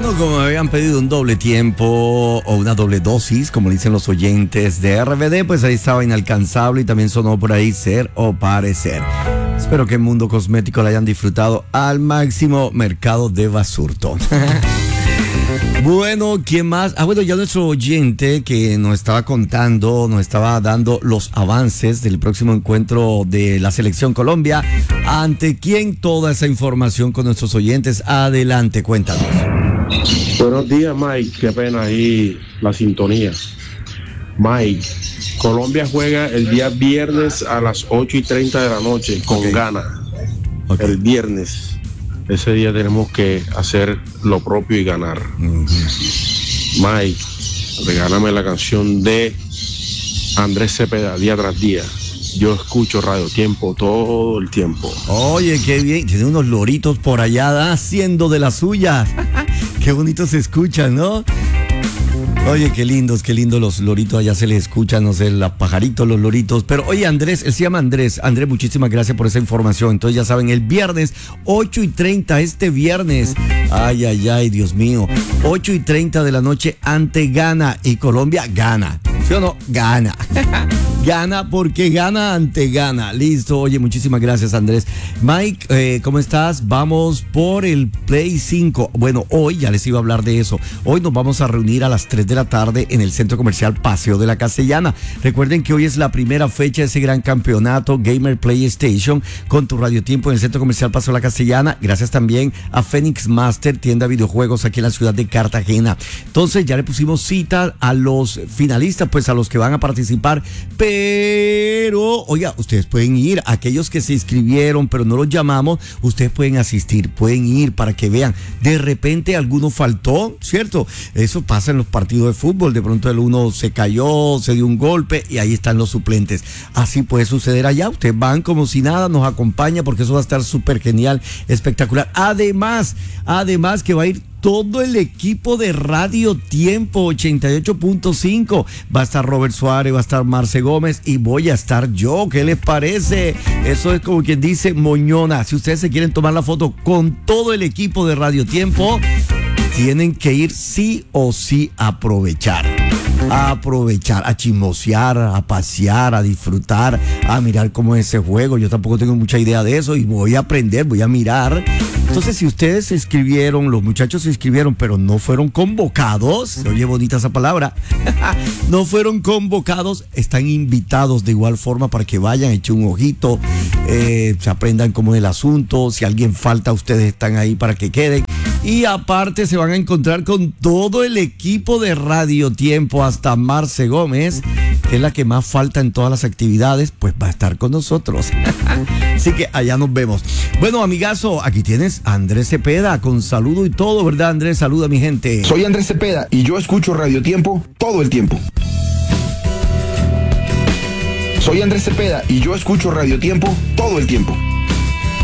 Bueno, como me habían pedido un doble tiempo o una doble dosis, como dicen los oyentes de RBD, pues ahí estaba Inalcanzable y también sonó por ahí Ser o Parecer. Espero que el mundo cosmético lo hayan disfrutado al máximo. Mercado de Basurto. Bueno, ¿quién más? Bueno, ya nuestro oyente que nos estaba contando, nos estaba dando los avances del próximo encuentro de la Selección Colombia. ¿Ante quién toda esa información con nuestros oyentes? Adelante, cuéntanos. Buenos días, Mike. Qué pena ahí la sintonía. Mike, Colombia juega el día viernes a las 8:30 de la noche con Ghana. El viernes. Ese día tenemos que hacer lo propio y ganar. Mike, regálame la canción de Andrés Cepeda, Día tras Día. Yo escucho Radio Tiempo todo el tiempo. Oye, qué bien. Tiene unos loritos por allá haciendo de las suyas. Qué bonito se escuchan, ¿no? Oye, qué lindos los loritos, allá se les escuchan, no sé, los pajaritos, los loritos. Pero oye, Andrés, él se llama Andrés. Andrés, muchísimas gracias por esa información. Entonces ya saben, el viernes, 8:30, este viernes. Ay, Dios mío. 8:30 de la noche ante Ghana y Colombia gana. ¿Sí o no? Gana. Gana porque gana ante Ghana. Listo, oye, muchísimas gracias, Andrés. Mike, ¿cómo estás? Vamos por el Play 5. Bueno, hoy ya les iba a hablar de eso. Hoy nos vamos a reunir a las 3 de la tarde en el Centro Comercial Paseo de la Castellana. Recuerden que hoy es la primera fecha de ese gran campeonato Gamer PlayStation con tu Radio Tiempo en el Centro Comercial Paseo de la Castellana. Gracias también a Phoenix Master, tienda de videojuegos aquí en la ciudad de Cartagena. Entonces ya le pusimos cita a los finalistas, pues a los que van a participar. Pero, oiga, ustedes pueden ir, aquellos que se inscribieron pero no los llamamos, ustedes pueden asistir, pueden ir para que vean. De repente alguno faltó, ¿cierto? Eso pasa en los partidos de fútbol, de pronto el uno se cayó, se dio un golpe y ahí están los suplentes. Así puede suceder allá, ustedes van como si nada, nos acompaña porque eso va a estar súper genial, espectacular. Además que va a ir todo el equipo de Radio Tiempo 88.5. Va a estar Robert Suárez, va a estar Marce Gómez y voy a estar yo. ¿Qué les parece? Eso es como quien dice moñona. Si ustedes se quieren tomar la foto con todo el equipo de Radio Tiempo, tienen que ir sí o sí a aprovechar, a chismosear, a pasear, a disfrutar, a mirar cómo es ese juego. Yo tampoco tengo mucha idea de eso y voy a aprender, voy a mirar. Entonces, si ustedes se inscribieron, los muchachos se inscribieron, pero no fueron convocados, se oye bonita esa palabra, no fueron convocados, están invitados de igual forma para que vayan, echen un ojito, se aprendan cómo es el asunto. Si alguien falta, ustedes están ahí para que queden. Y aparte se van a encontrar con todo el equipo de Radio Tiempo, hasta Marce Gómez, que es la que más falta en todas las actividades, pues va a estar con nosotros. Así que allá nos vemos. Bueno, amigazo, aquí tienes a Andrés Cepeda con saludo y todo, ¿verdad, Andrés? Saluda a mi gente. Soy Andrés Cepeda y yo escucho Radio Tiempo todo el tiempo. Soy Andrés Cepeda y yo escucho Radio Tiempo todo el tiempo.